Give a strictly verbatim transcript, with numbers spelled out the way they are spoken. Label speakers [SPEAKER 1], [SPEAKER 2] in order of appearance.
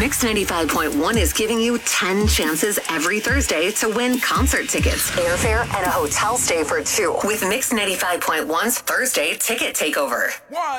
[SPEAKER 1] Mix ninety-five point one is giving you ten chances every Thursday to win concert tickets, airfare, and a hotel stay for two with Mix ninety-five point one's Thursday Ticket Takeover. One.